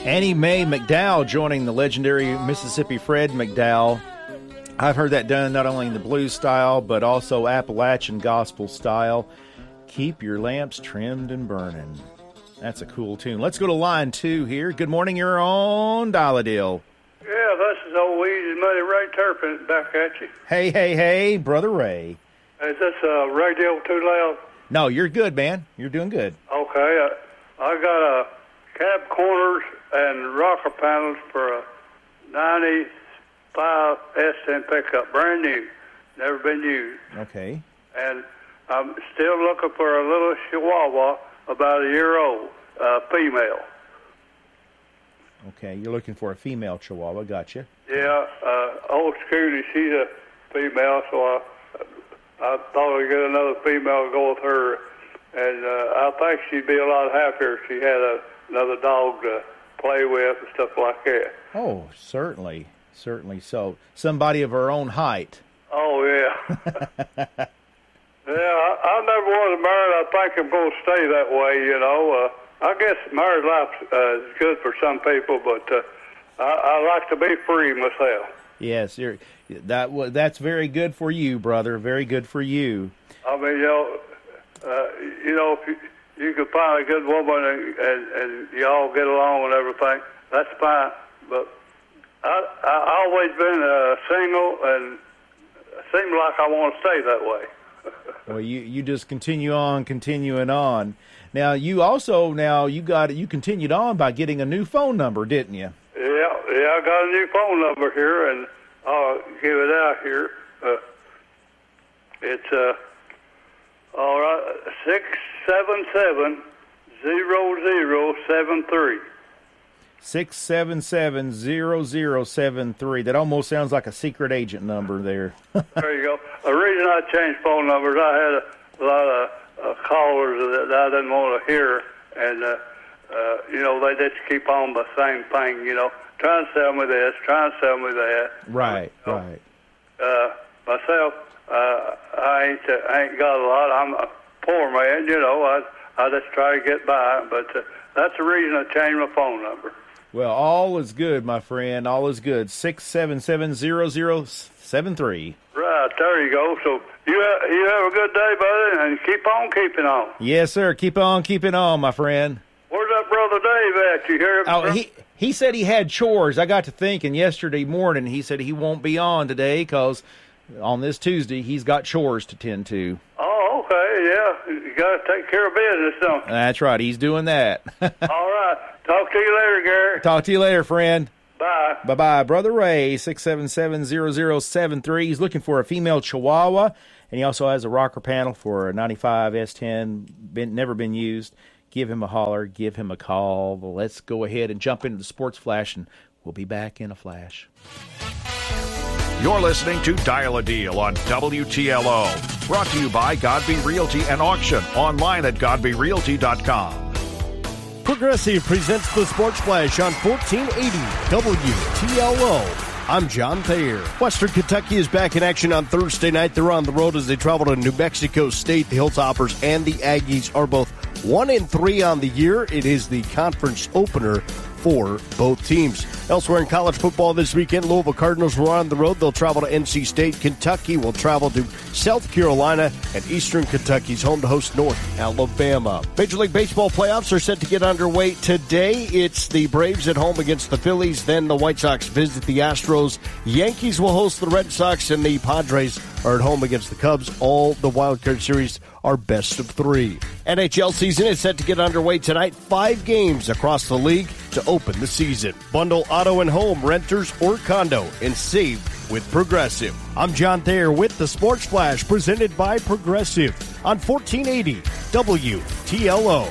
Annie Mae McDowell joining the legendary Mississippi Fred McDowell. I've heard that done not only in the blues style, but also Appalachian gospel style. Keep your lamps trimmed and burning. That's a cool tune. Let's go to line 2 here. Good morning, you're on Dial-A-Deal. Yeah, this is old Easy Money Ray Turpin back at you. Hey, Brother Ray. Is this radio too loud? No, you're good, man. You're doing good. Okay, I got a cab corners and rocker panels for a 95 S10 pickup, brand new, never been used. Okay. And I'm still looking for a little Chihuahua, about a year old, female. Okay, you're looking for a female Chihuahua, gotcha. Yeah, old Scooty, she's a female, so I thought I'd get another female to go with her. And I think she'd be a lot happier if she had another dog to play with and stuff like that. Oh, certainly so. Somebody of her own height. Oh, yeah. Yeah, I never was married. I think I'm going to stay that way, you know. I guess married life is good for some people, but I like to be free myself. Yes, that's very good for you, brother. Very good for you. I mean, if you can find a good woman and you all get along and everything, that's fine. But I always been single, and it seems like I want to stay that way. Well, you just continuing on. Now you continued on by getting a new phone number, didn't you? Yeah, I got a new phone number here, and I'll give it out here. It's all right, 677-0073. 677-0073. That almost sounds like a secret agent number there. There you go. The reason I changed phone numbers, I had a lot of callers that I didn't want to hear, and they just keep on the same thing, trying to sell me this, trying to sell me that. Right. Myself, I ain't got a lot. I'm a poor man, I just try to get by, but that's the reason I changed my phone number. Well, all is good, my friend. All is good. 677-0073. Right, there you go. So you have a good day, buddy, and keep on keeping on. Yes, sir. Keep on keeping on, my friend. Where's that Brother Dave at? You hear him? Oh, he said he had chores. I got to thinking yesterday morning, he said he won't be on today because on this Tuesday he's got chores to tend to. Oh, okay, yeah. You got to take care of business, don't you? That's right. He's doing that. All right. Talk to you later, Gary. Talk to you later, friend. Bye. Bye-bye. Brother Ray, 677-0073. He's looking for a female Chihuahua, and he also has a rocker panel for a 95 S10, never been used. Give him a holler. Give him a call. Well, let's go ahead and jump into the Sports Flash, and we'll be back in a flash. You're listening to Dial-A-Deal on WTLO. Brought to you by Godby Realty and Auction. Online at godbyrealty.com. Progressive presents the Sports Flash on 1480 WTLO. I'm John Thayer. Western Kentucky is back in action on Thursday night. They're on the road as they travel to New Mexico State. The Hilltoppers and the Aggies are both 1-3 on the year. It is the conference opener for both teams. Elsewhere in college football this weekend, Louisville Cardinals were on the road. They'll travel to NC State. Kentucky will travel to South Carolina, and Eastern Kentucky's home to host North Alabama. Major League Baseball playoffs are set to get underway today. It's the Braves at home against the Phillies. Then the White Sox visit the Astros. Yankees will host the Red Sox, and the Padres are at home against the Cubs. All the wildcard series are best of 3. NHL season is set to get underway tonight. 5 games across the league to open the season. Bundle auto and home, renters, or condo, and save with Progressive. I'm John Thayer with the Sports Flash, presented by Progressive on 1480 WTLO.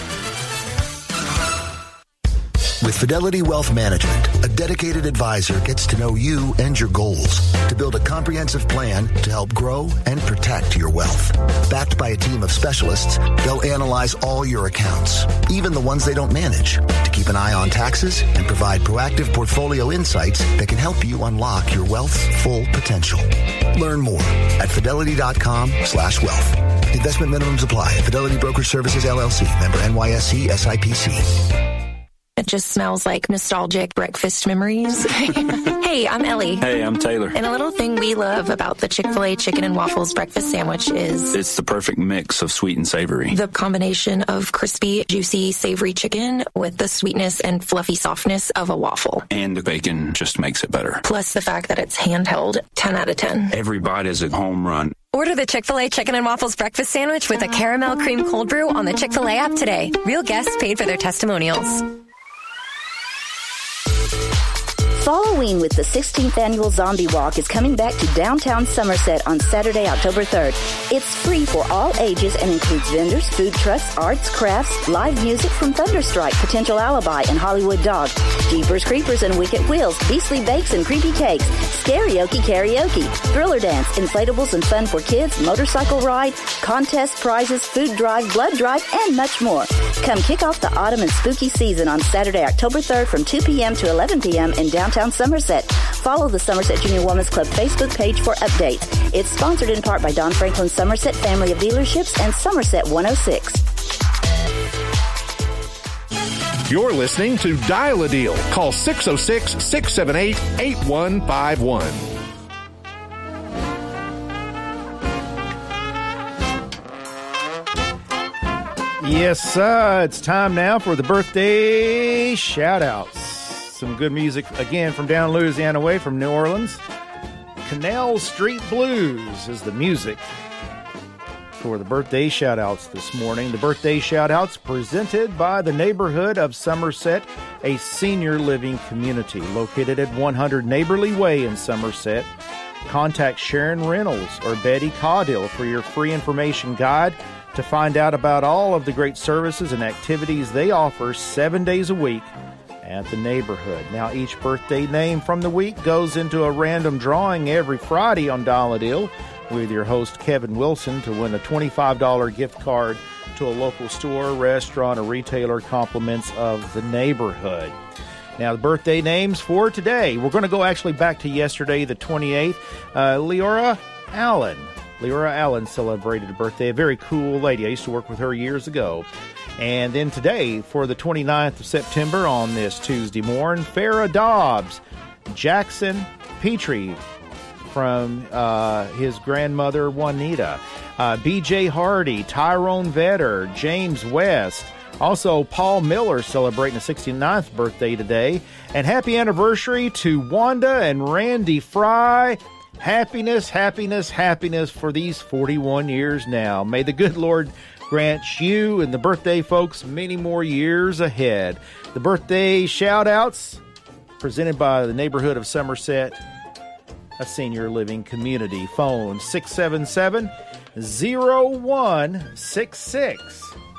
With Fidelity Wealth Management, a dedicated advisor gets to know you and your goals to build a comprehensive plan to help grow and protect your wealth. Backed by a team of specialists, they'll analyze all your accounts, even the ones they don't manage, to keep an eye on taxes and provide proactive portfolio insights that can help you unlock your wealth's full potential. Learn more at fidelity.com/wealth. Investment minimums apply. Fidelity Brokerage Services, LLC. Member NYSE SIPC. that just smells like nostalgic breakfast memories. Hey, I'm Ellie. Hey, I'm Taylor. And a little thing we love about the Chick-fil-A Chicken and Waffles breakfast sandwich is... it's the perfect mix of sweet and savory. The combination of crispy, juicy, savory chicken with the sweetness and fluffy softness of a waffle. And the bacon just makes it better. Plus the fact that it's handheld, 10 out of 10. Every bite is a home run. Order the Chick-fil-A Chicken and Waffles breakfast sandwich with a caramel cream cold brew on the Chick-fil-A app today. Real guests paid for their testimonials. Halloween with the 16th Annual Zombie Walk is coming back to downtown Somerset on Saturday, October 3rd. It's free for all ages and includes vendors, food trucks, arts, crafts, live music from Thunderstrike, Potential Alibi, and Hollywood Dog, Jeepers Creepers and Wicked Wheels, Beastly Bakes and Creepy Cakes, Scarioke Karaoke, Thriller Dance, inflatables and fun for kids, motorcycle ride, contest prizes, food drive, blood drive, and much more. Come kick off the autumn and spooky season on Saturday, October 3rd from 2 p.m. to 11 p.m. in downtown Somerset. Follow the Somerset Junior Women's Club Facebook page for updates. It's sponsored in part by Don Franklin Somerset Family of Dealerships and Somerset 106. You're listening to Dial a Deal. Call 606-678-8151. Yes, it's time now for the birthday shout-outs. Some good music, again, from down Louisiana way, from New Orleans. Canal Street Blues is the music for the birthday shout-outs this morning. The birthday shout-outs presented by the neighborhood of Somerset, a senior living community located at 100 Neighborly Way in Somerset. Contact Sharon Reynolds or Betty Caudill for your free information guide to find out about all of the great services and activities they offer 7 days a week at the neighborhood. Now, each birthday name from the week goes into a random drawing every Friday on Dial a Deal with your host, Kevin Wilson, to win a $25 gift card to a local store, restaurant, or retailer, compliments of the neighborhood. Now, the birthday names for today. We're going to go actually back to yesterday, the 28th. Leora Allen. Leora Allen celebrated a birthday, a very cool lady. I used to work with her years ago. And then today, for the 29th of September, on this Tuesday morning, Farrah Dobbs, Jackson Petrie from his grandmother, Juanita, B.J. Hardy, Tyrone Vetter, James West, also Paul Miller celebrating a 69th birthday today. And happy anniversary to Wanda and Randy Fry. Happiness, happiness, happiness for these 41 years now. May the good Lord grant you and the birthday folks many more years ahead. The birthday shout-outs presented by the neighborhood of Somerset, a senior living community. Phone 677-0166.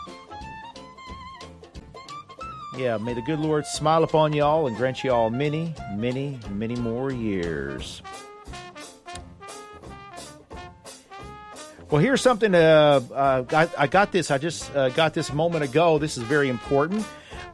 Yeah, may the good Lord smile upon you all and grant you all many, many, many more years. Well, here's something. I got this. I just got this a moment ago. This is very important.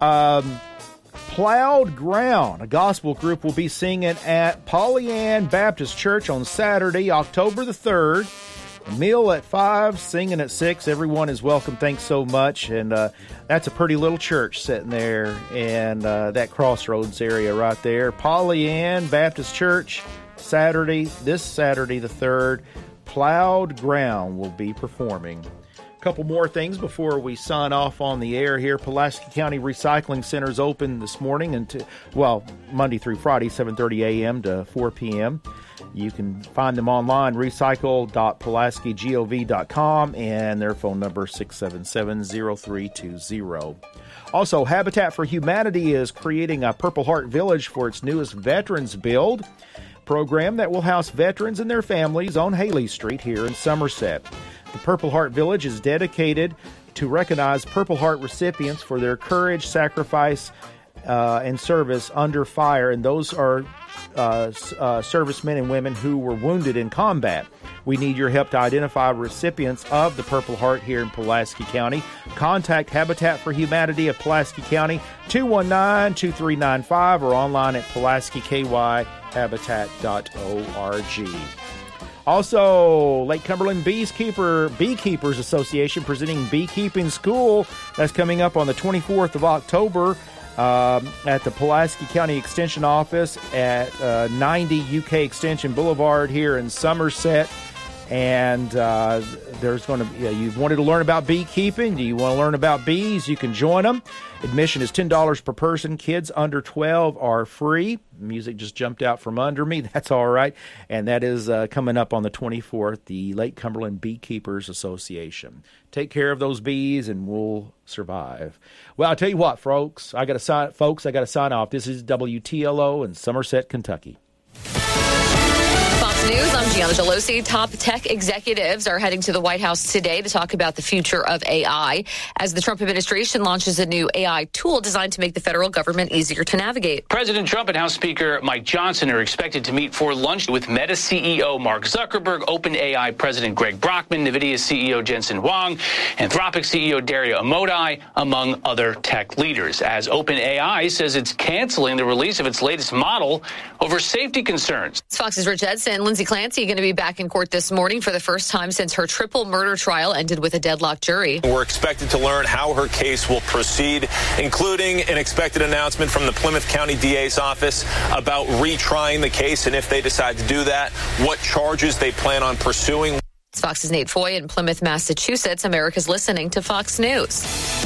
Plowed Ground, a gospel group, will be singing at Pollyann Baptist Church on Saturday, October the 3rd. A meal at 5, singing at 6. Everyone is welcome. Thanks so much. And that's a pretty little church sitting there in that Crossroads area right there. Pollyann Baptist Church, this Saturday the 3rd. Plowed Ground will be performing. A couple more things before we sign off on the air here. Pulaski County Recycling Center is open this morning Monday through Friday, 7:30 a.m. to 4 p.m. You can find them online, recycle.pulaskigov.com, and their phone number 677-0320. Also, Habitat for Humanity is creating a Purple Heart Village for its newest Veterans Build program that will house veterans and their families on Haley Street here in Somerset. The Purple Heart Village is dedicated to recognize Purple Heart recipients for their courage, sacrifice, and service under fire, and those are servicemen and women who were wounded in combat. We need your help to identify recipients of the Purple Heart here in Pulaski County. Contact Habitat for Humanity of Pulaski County, 219-2395, or online at PulaskiKYHabitat.org. Also, Lake Cumberland Beekeepers Association presenting Beekeeping School. That's coming up on the 24th of October. at the Pulaski County Extension Office at 90 UK Extension Boulevard here in Somerset. And there's going to be, you wanted to learn about beekeeping. Do you want to learn about bees? You can join them. Admission is $10 per person. Kids under 12 are free. Music just jumped out from under me. That's all right. And that is coming up on the 24th, the Lake Cumberland Beekeepers Association. Take care of those bees and we'll survive. Well, I'll tell you what, folks. I got to sign off. This is WTLO in Somerset, Kentucky. Fox News, I'm Gianna Gelosi. Top tech executives are heading to the White House today to talk about the future of AI as the Trump administration launches a new AI tool designed to make the federal government easier to navigate. President Trump and House Speaker Mike Johnson are expected to meet for lunch with Meta CEO Mark Zuckerberg, OpenAI President Greg Brockman, NVIDIA CEO Jensen Huang, Anthropic CEO Dario Amodei, among other tech leaders, as OpenAI says it's canceling the release of its latest model over safety concerns. Fox's Rich Edson. Lindsay Clancy going to be back in court this morning for the first time since her triple murder trial ended with a deadlocked jury. We're expected to learn how her case will proceed, including an expected announcement from the Plymouth County DA's office about retrying the case, and if they decide to do that, what charges they plan on pursuing. It's Fox's Nate Foy in Plymouth, Massachusetts. America's listening to Fox News.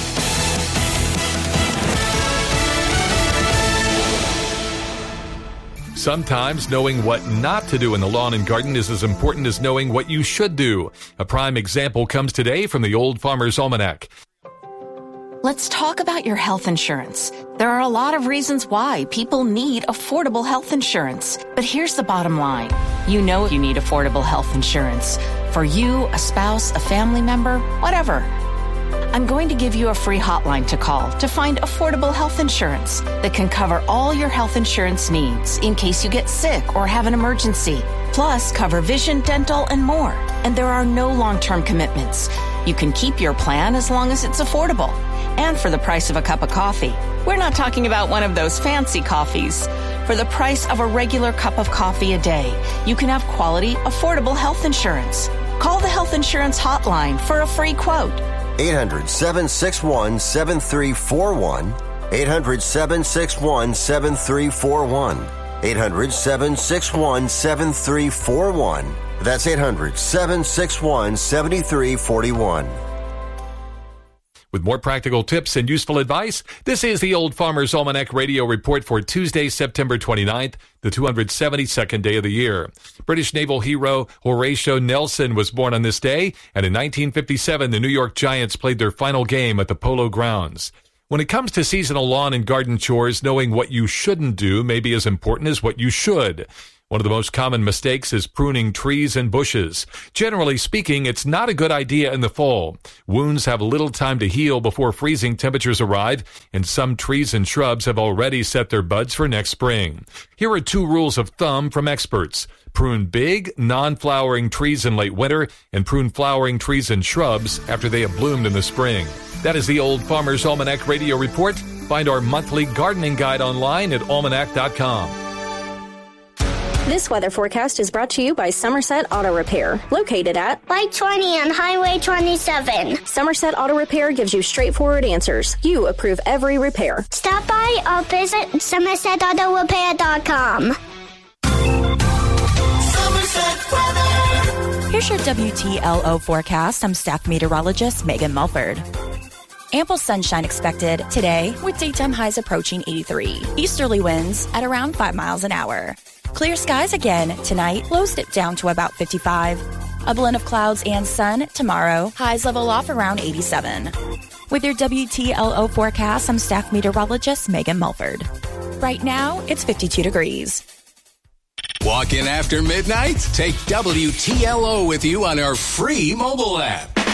Sometimes knowing what not to do in the lawn and garden is as important as knowing what you should do. A prime example comes today from the Old Farmer's Almanac. Let's talk about your health insurance. There are a lot of reasons why people need affordable health insurance. But here's the bottom line. You know you need affordable health insurance. For you, a spouse, a family member, whatever. I'm going to give you a free hotline to call to find affordable health insurance that can cover all your health insurance needs in case you get sick or have an emergency. Plus, cover vision, dental, and more. And there are no long-term commitments. You can keep your plan as long as it's affordable. And for the price of a cup of coffee. We're not talking about one of those fancy coffees. For the price of a regular cup of coffee a day, you can have quality, affordable health insurance. Call the Health Insurance Hotline for a free quote. 800-761-7341. 800-761-7341. 800-761-7341. That's 800-761-7341. With more practical tips and useful advice, this is the Old Farmer's Almanac Radio Report for Tuesday, September 29th, the 272nd day of the year. British naval hero Horatio Nelson was born on this day, and in 1957, the New York Giants played their final game at the Polo Grounds. When it comes to seasonal lawn and garden chores, knowing what you shouldn't do may be as important as what you should. One of the most common mistakes is pruning trees and bushes. Generally speaking, it's not a good idea in the fall. Wounds have little time to heal before freezing temperatures arrive, and some trees and shrubs have already set their buds for next spring. Here are 2 rules of thumb from experts. Prune big, non-flowering trees in late winter, and prune flowering trees and shrubs after they have bloomed in the spring. That is the Old Farmer's Almanac Radio Report. Find our monthly gardening guide online at almanac.com. This weather forecast is brought to you by Somerset Auto Repair, located at Light 20 on Highway 27. Somerset Auto Repair gives you straightforward answers. You approve every repair. Stop by or visit SomersetAutoRepair.com. Here's your WTLO forecast. I'm staff meteorologist Megan Mulford. Ample sunshine expected today with daytime highs approaching 83. Easterly winds at around 5 miles an hour. Clear skies again tonight, lows dip down to about 55. A blend of clouds and sun tomorrow, highs level off around 87. With your WTLO forecast, I'm staff meteorologist Megan Mulford. Right now, it's 52 degrees. Walk in after midnight? Take WTLO with you on our free mobile app.